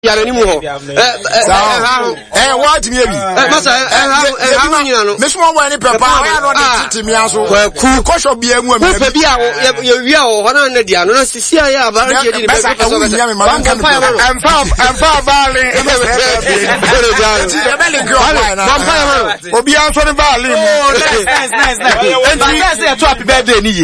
yare ni mu ho what me bi masa no me small one papa I no dey titi me aso ku kosho bia mu am pe bia ye wi a ho na na dia no na sisi ya ba ran je di be so am bali obi an so ne bali nice to happy birthday ni ye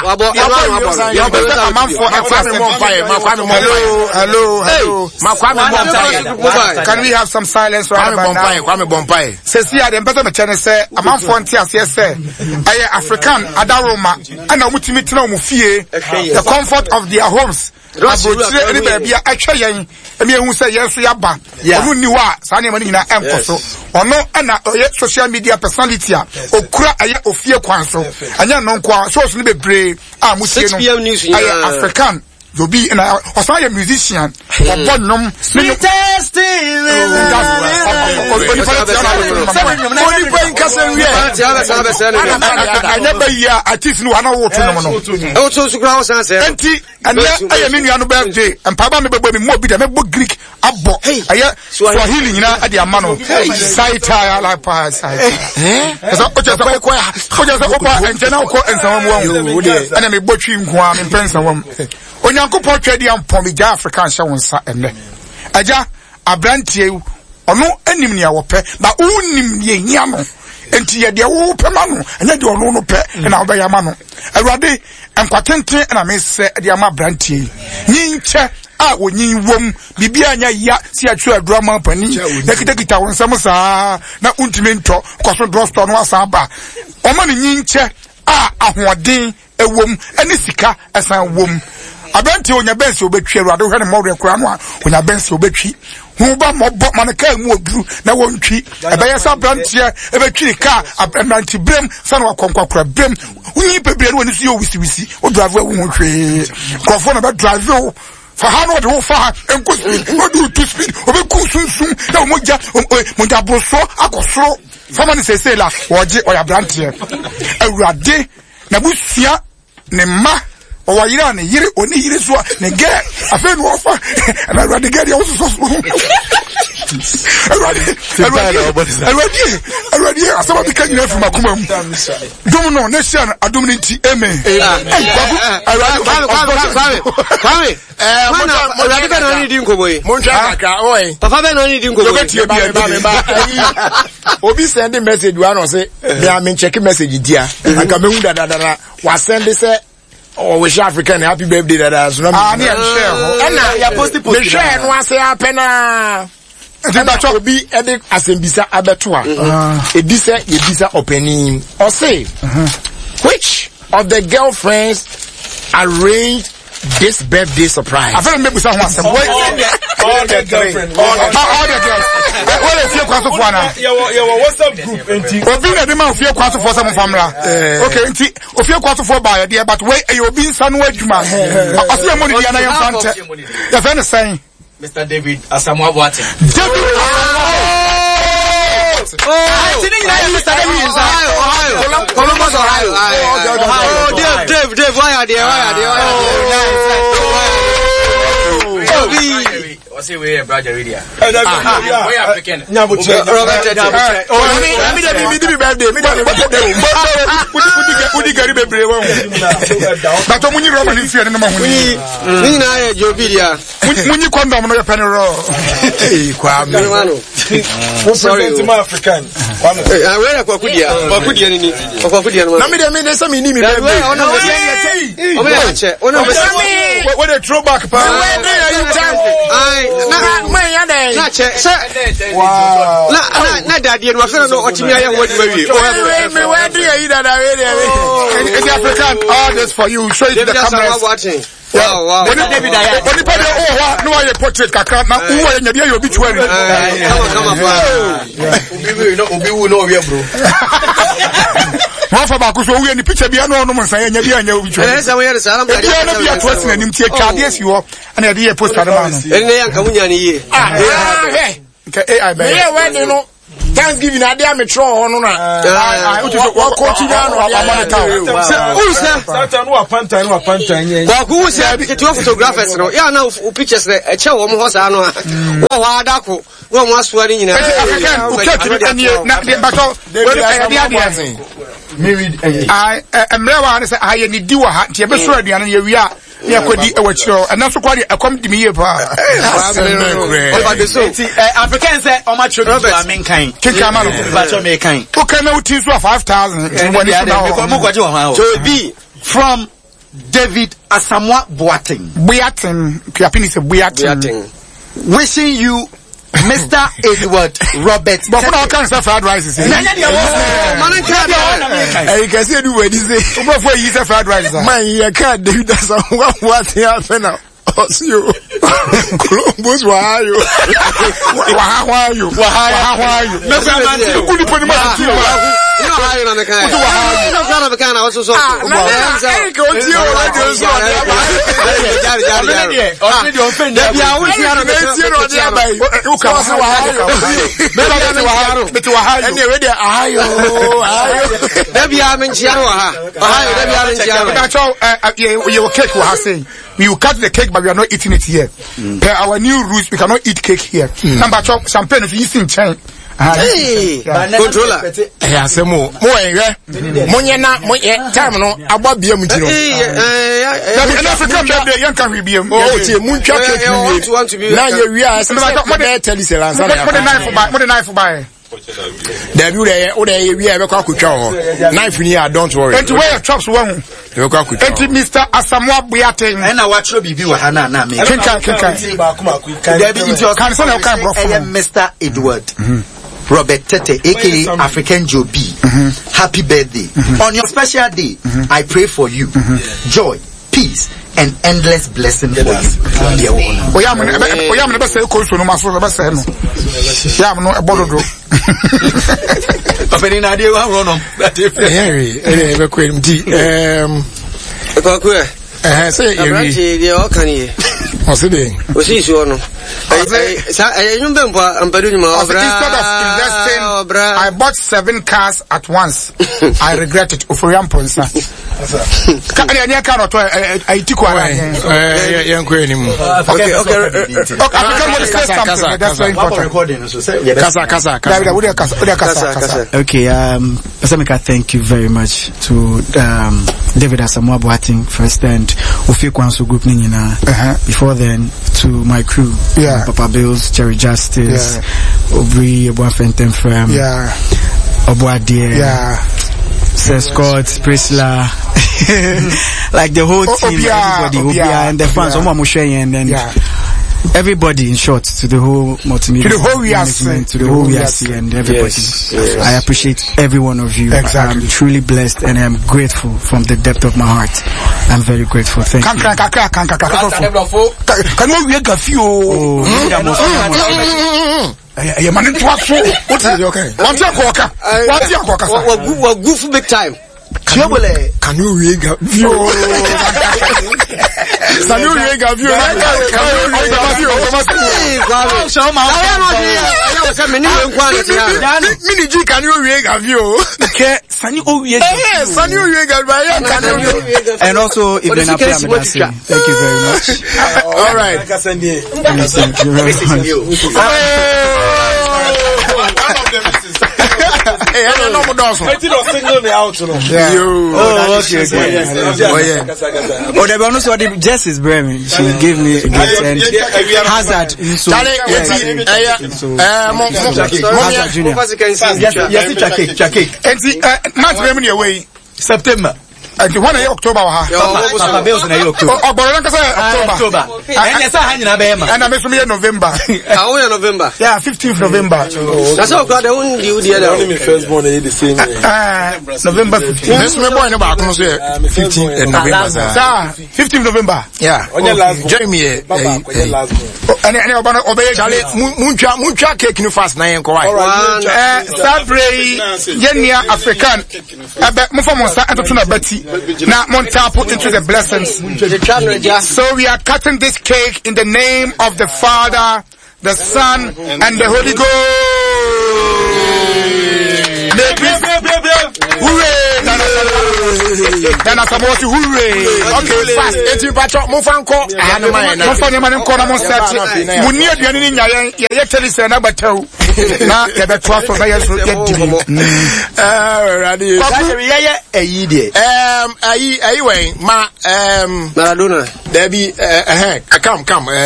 Can we have some silence right now? Kwame Bompai. Sesi ade mpesa me chene se amanfo nti ase se aye African adaroma ana omutimi tena omufie the comfort of their homes. Abotire eni ba bia atwa yen emi ehun se yen so yaba onu ni wa sa ne mani nyina enkoso ono ana oye social media personality a okura aye ofie kwanso anya no nkwa shows ni bebre a mutie no aye African Jobi and I was a musician. Onyankopon twedi ampon bi ja African hye wonsa enne aja abrantie ono anim ne awope ba unim ye hia no enti ye de wo pe ma no ene de ono no pe na oba ya ma no awurade enkwatenten na me se de ama abrantie nyinche a wonyin wom bibia anya ya si atwa adurama pani na kitakita wonsam saa na untime nto kwaso drugstore no asa ba o ma nyinche a ahoden ewom ene sika esan wom Abenti onya bensi obetwi Awurade hwe ne mawre kura no a onya bensi obetwi hu ba mobo manaka mu oduru na wontwi ebeye sa abrantie ebetwi ka abrantie brem sa no akonkwa brem unyi pebre no woni so wisi o drive wu hwe krofo na be drive o fa ha no de wo fa enko speed o do to speed obeku sunsun na moja broso akosoro fama ni sese la oje oya abrantie Awurade na busia ne ma o yira ne yire oni yire so ne ge afa no ofa na Awurade ge dia wo so Awurade asaba bi kan nyina fi makoma mu dum no ne sia adum ni nti amen Kwame Awurade be no ni di nkoboye montwa kaka oi papa be no ni di nkoboye tie bia obi send message wa no say me am check message dia aka me hu dadadara wa send say oh, wish African happy birthday that so na me share na ya post me share no ase apena enti obi ede asembisa abeto a ebisa yebisa opening or say which of the girlfriends arranged this birthday surprise? I feel maybe someone some boy all the girlfriends all the girls what if you kwaso for na your WhatsApp group enti obi na dem afie kwaso for some family okay enti ofie kwaso for buy there but wait e obi nsa no adwuma ase mo ni dia na yam fante ya fe ne saying Mr. David Asamoah Boateng David Mr. David is Ohio Columbus Ohio Dave why are there I say we brother radio. We African. Robert. Me gari bebre won. But omunyi Roman ni fie no ma hu ni. Ni na ye jobidia. Munyi condom no ye penero. Eh kwa me. Sorry, to my African. Where kwakudia ni. Kwakudia no. Na me dey say me ni me bebre. What a throwback pa. Wow. Na daddy no afena no otimi aye ho aduma wi. Me we do you that in African all this for you show it to the cameras. Wow. David Aya. Oni pa de no why portrait kakra na wo ya nyabia yo obituary. Obi wu no we bro. Wafa ba ko so wo ni picture bia no no monsan ya nyabia nya obituary. Esa we ya salam ka. Bia no bia to sina nim tie twade si ho ana de poster ma no. Ene yan ka munya ni ye. Ke AI ba. Yeah, when no Thanksgiving I dey metro on na. I coach you down on who said it was photographers no. Yeah, now pictures a chair wo mo sa no. Wo wa adako. Wo mo aswari nyina. I Emrewa say I need do ha tie be so aduane ye wi a ne akodi e wachiro and so kwade akom di me ye pa African say o ma chobi to amenkan kinka ma no ba cho me kan o kan na uti so 5,000 so be from David Asamoah Boateng Kiapini say Boateng wishing you Mr. Edward Robert. But for all kinds of fried rice, you can see do what you say. Before you say fried rice, man, you can't do that. What's happening? Osio. Columbus, why are you? How are you? We will cut the cake, but we are not eating it here. Per our new rules, we cannot eat cake here. Number 2, champagne if you eat in chain. Hey, controller. Yeah, say more. Monyana, time no. About be mutino. African baby, young can be. Oh, see, muncha cake. Want to be. Now we are. Tell you, say, what the knife buy. There we have a cocktail. Knife in here, don't worry. And to wear chops one. And Mr. Asamoah Boateng. And I watch your review. Hana, Mr. Edward Robert Tete, aka African Joe B. Happy birthday. On your special day, I pray for you. Joy, peace, and endless blessing for you. Instead of investing, I bought 7 cars at once. I regret it. Okay. Thank you very much to David Asamoah Boateng first and Ofi Kwanso Group Nina. Before then, to my crew, Papa Bills, Cherry Justice, Aubrey, Obuafenten Firm, Obuadie, Sir Scott, Priscilla, like the whole team, everybody, and the fans, and then everybody, in short, to the whole multimedia, to the whole management, to the whole VRC and everybody. Yes. I appreciate every one of you. Exactly. I'm truly blessed and I'm grateful from the depth of my heart. I'm very grateful. Thank you. Can we make a few? What is okay? What's your goof big time. Can you rig a view? Can you rig a view? Can you rig a view? And also, thank you very much. All right. Thank you very much. Hey, I don't know what else. Oh, the bonus was the Justice Bremen. She gave me a gift and Hazard. Hazard Junior. And not Bremen away. September. And the 1 October, Papa Bills in October. October. And I'm from November. November. Yeah, 15th November. That's all. God, only firstborn the same. November 15th. Yes, my boy, no back. 15th November. 15th November. Yeah. Join me. And obey Charlie. Muncha cake no fast. Now Sabre, Yenya African. Now, Monta put into the blessings. So we are cutting this cake in the name of the Father, the Son, and the Holy Ghost. Then as about hooray. Okay, fast. Eti pacho mo fanko. Mo fanya mane nko na mo set. Mo ni aduane ni nyaye ye tell say na bataw. Na ye beto aso na ye so ye di. Ready. Ye eyi de. Ayi wen ma Maradona. There be come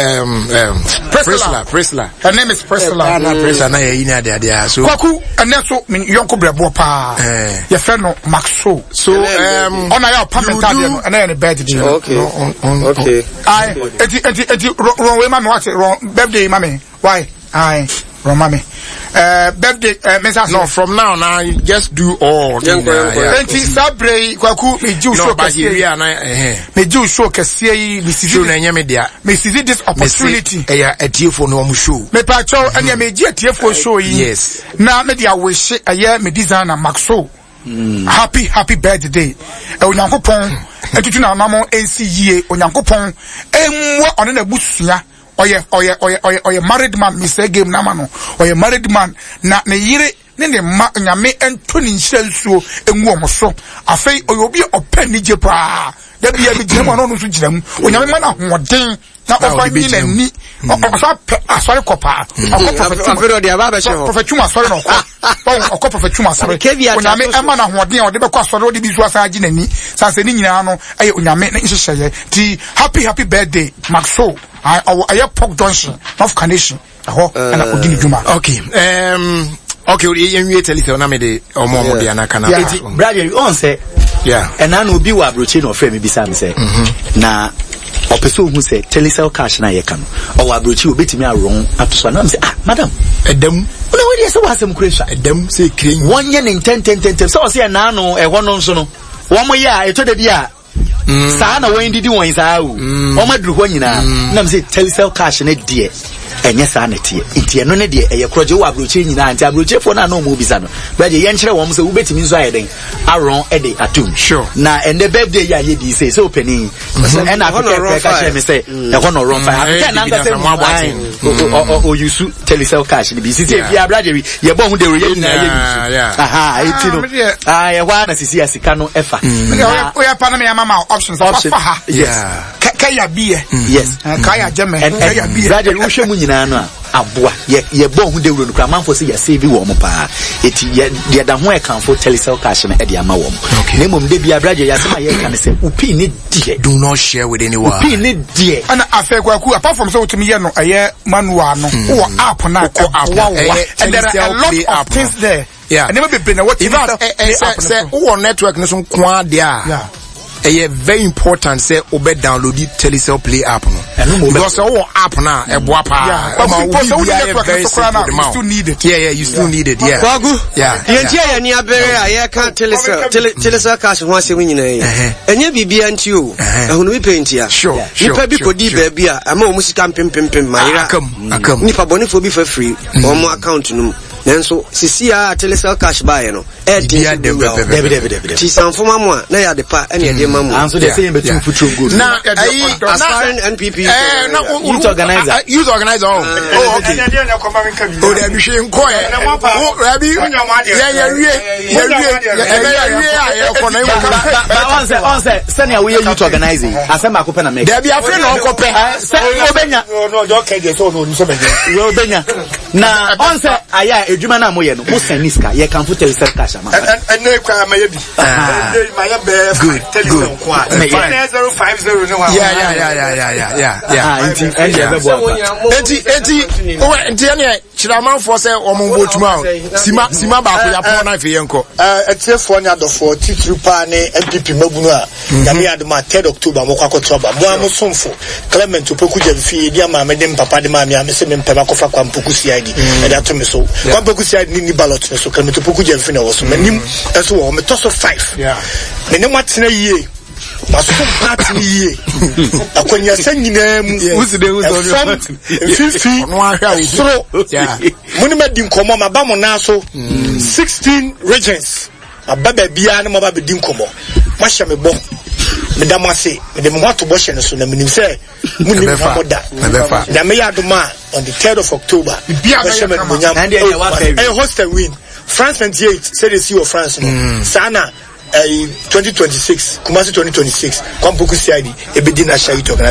Priscilla. Her name is Priscilla. Priscilla na ye ina de so. Kwaku eneso min yonko brebo pa. Ye fe no Maxo. So on your parliament no and then birthday. Okay. I eti wrong way mama what wrong birthday mama. Why? Wrong mama. Birthday Mr. No, from now you just do all. Enti sabre kwaku me ju show kasi me ju show kasi me see na nyame dia. Me see this opportunity. Eya etiefo no mo show. Me pa cho anya me gi etiefo show yi. Yes. Na me dia wish aye me designer Maxo. Happy birthday. Onyankopon etutu na mamo NCA Onyankopon enwo one na busua oye married man me say game na ma no oye married man na ne yire ne ma nyame ento ni nhira nsuo enwo mo so afei oye obi opani je pa da bia bi gina mo no so gina mu onyame ma na hoden na ofa ni na ni ofa asori kopa profetuma asori no ko profetuma asori onyame ema na hoden o de be ko asori o de bi so asa gina ni sanse ni nyina no aye onyame na nhyehyeye ti happy birthday Maxo I Pok Johnson of Carnation and Odini Juma. Okay. Okay, you tell it on me omo de anaka na. Brother, you on say. Yeah. And I no bi wa broche no frame bi sam say. Na opeso hu say telecell cash na ye kan. O wa broche obetimi aron atoso na say madam edam. Una we dey say wa asem kresha edam say kren. One year in 10 so say na no e ho no nso no. Wo mo ye a eto de bia saa na wen didi won saa o maduru ho nyina na me say telecell cash na die enye saa na tie ntie no ne die eye kroje wo abroche nyina ntie abroche fo na no mo bisa no baje ye nkyere wo mo say wo betimi nso ayeden aron e de atum sure na ende birthday ya ye di say so opening and Africa ka share me say e ho no run fire Africa na nga say o yusu telecell cash ni bi sisi e bia brother ye bo hu de ye nyina ye yusu aha etino ye wa na sisi asika no efa we are panama mama options. Yes. Kaya beer. Yes. Kaya jeme. Kaya beer. Brother, we show nyina no aboa. Ye bon hu de wuro no kra manfo say ye save wo mo pa. Eti ye da ho e kan for telecell cash na e de ama wo mo. Na mom de bia brother ya sema ye kan say upi ni die. Do not share with anyone. Upi ni die. Ana afekwaku apart from say utimi ye no aye manual no. Wo app na and there are a lot of things there. Yeah. And never be na what even say who network no so kwa dia. Yeah. Very important say obe download the telecell play app no because our app now e boa pa you still need it. Yeah, you still need it. Yeah. Yeah. Yentia ni abere aye kan telecell cash ho asem nyina yi enye bibia nti o ehunu bi pentia sure nipa bi kodi ba bia ama o musika pempempem mayira akam nipa bonifo bi fa free o mo account no nenso sisi a telecell cash buy no e de ti sanfoma mo na ya de pa ene de mamu anso de say betu futuro good na aspiring NPP youth organizer oh okay o de bi hwe nko e o rabi on say senior we youth organizing asema akopɛ na make de bi afre na okopɛ obenya no do keje so no so beje obenya na on say aya edwuma na moye no mo seniska ye kan fo telecell cash ama and na kwa ma ye bi ma ye be telecell kwa 050 no wa yeah enti ene chiramanfo say omombotuma sima ba ko ya pon na fe yenko etiefo nya dofo titru pa ne MPP mabunu a yame adoma 3 October mo kwakoto ba mo amosomfo Clement opoku jamfi di ama me dem papa de ma me amese me mpema kofa kwa mpoku CID e da to me so kwa mpoku CID ni ballot so Clement opoku jamfi na wo so manim eso wo me to so 5 me ne matena yie maso party yie akonya sanyina mu uside fifi no ahwa so muni medi nkomo maba mo na so 16 regions ababa bia na maba bedi nkomo mahye me bo me da mase me de mo ato bo hye no so na minim se muni moda na me yadoma on the 3rd of October mahye me munyam hostel win France 98 say they see of France no sana 2026 Kumasi 2026 Kwampuku CID ebedi na share talk na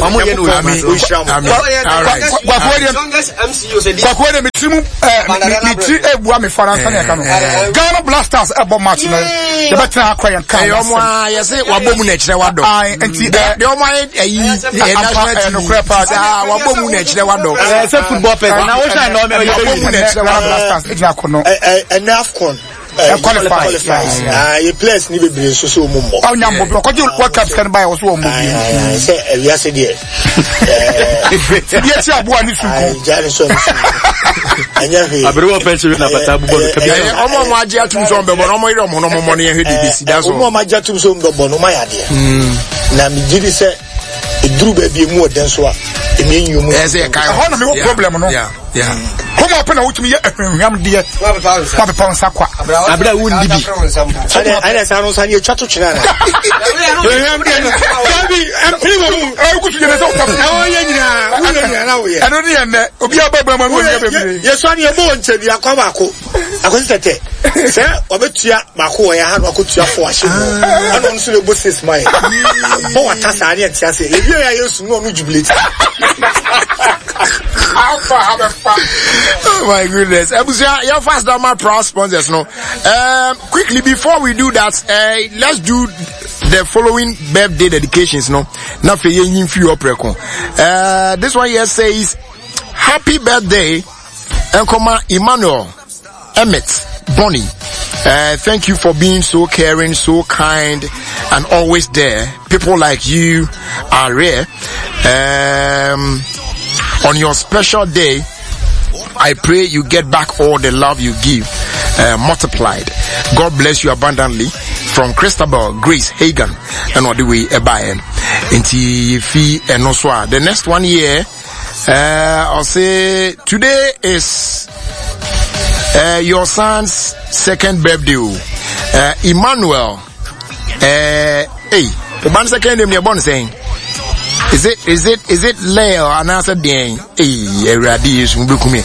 kwakwede mitimu mitri ebua me Faransa na ka no Ghana Blasters ebo match na de betra akwa kan omo yese wabomu na kire wado enti de omo national no crepa wabomu na kire wado say football person na wo sha no me wabomu na kire wado Blasters ejina kono AFCON qualify you place ni bebre so mumbo anya mbo ko je World Cup stand by so mbo say we are say there yes abuwa ni suku jari so anya he abrewo pension na pata abubo no kabi omo mo age atum so mbo no mo ire mo no mo no ye hwe de si da so omo mo age atum so mbo no ma ya de na mi gidi say eduru ba bi mu oden so a emi nyumu say kai ho na me problem no yeah Come up na wutumi ye ehwam de wa be pon sakwa abra wundi bi ana sa no sa ni etwa to kyena na ehwam de gabi empimo kusu je so ta o ye nyina na wo ye eno ne ne obi ababa ma wo ye bebre ye so ne mo nche bi akwa baako akosi tete se obetua baako wo ya ha no akotua fo ahye ana no so le bo 6 mile bo wata sa ne tia se ebi ya yesu no no jubilate oh my goodness. Your first Dama proud sponsors no. Quickly before we do that, let's do the following birthday dedications no. Na fe yin fi opreko. This one here says happy birthday Enkoma Emmanuel Emmett Bonnie. Thank you for being so caring, so kind, and always there. People like you are rare. On your special day, I pray you get back all the love you give, multiplied. God bless you abundantly. From Christabel Grace Hagan and all the way Ebayen. And also the next 1 year, I'll say today is your son's second birthday. Emmanuel. Hey, the man's second name you're born saying. Is it Leo and answer den Eradi is mbukumi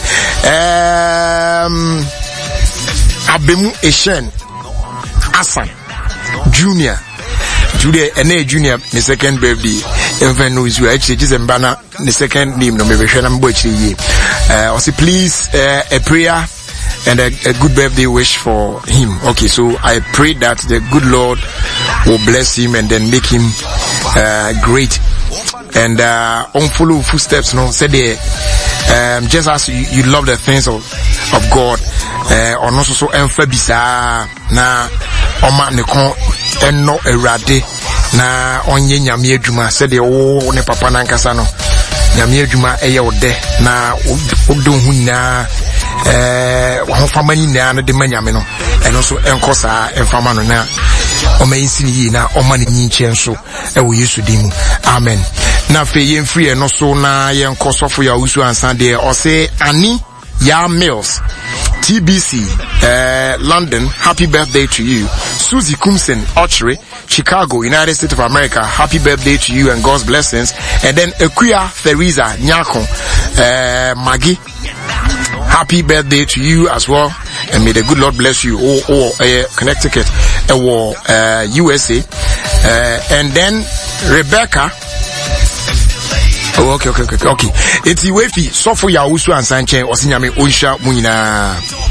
Abemu Eshen Asan Junior ene Junior the second birthday even know is actually just mbana the second name no me be hwe mbo chiri ye also please a prayer and a good birthday wish for him. Okay, so I pray that the good Lord will bless him and then make him great. And on follow footsteps, no, said just as you love the things of God, or not so emphasize na oma ne kon eno erade na onye nyame adwuma said o ne papa na nkasa no nyame adwuma eye ode na odo hu na ho famani na no de manyame no eno so enkosa enfama no na o mayisini yi na o mani nyinche nso e wo Yesu dimu amen na fe yen free eno so na yen kosofo ya usu ansan de o say ani ya Mills TBC London, happy birthday to you. Susie Kumsen Ochre, Chicago, United States of America, happy birthday to you and God's blessings. And then Ekuya Theresa Nyako Maggie, happy birthday to you as well, and may the good Lord bless you. Connecticut, USA, and then Rebecca. Oh, okay. It's Wefi, Sofo ya usu and Sanche, Osinyame Unsha Muina.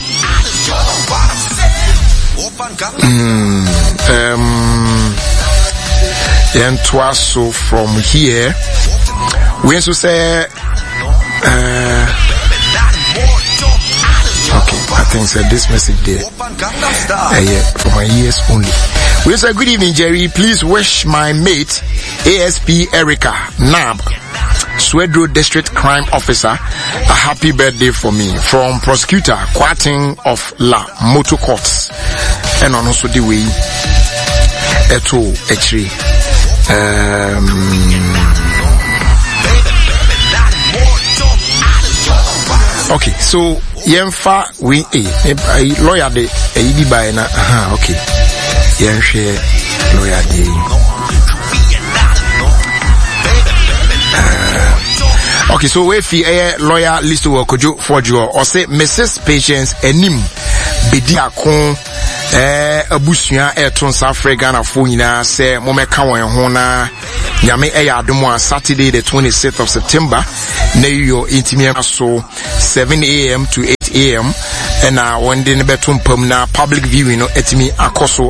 And twice so from here, we also say, okay, I think so this message there, for my ears only. We say, good evening, Jerry. Please wish my mate, ASP Erica Nab, Swedro District Crime Officer, a happy birthday for me from Prosecutor Kwating of La Motor Courts, and on also the way Eto Etri. Okay, so Yemfa we a lawyer de a by na okay. Yemfa lawyer de. Okay, so if you lawyer list to Kojo for you or say Mrs. Patience Enim bedi akon abusua eton South Ghana fo nyina se momeka won ho na nyame adom a Saturday the 26th of September na yo intimi so 7 a.m. to 8 a.m. and one day beto mpam na public viewing no etimi akoso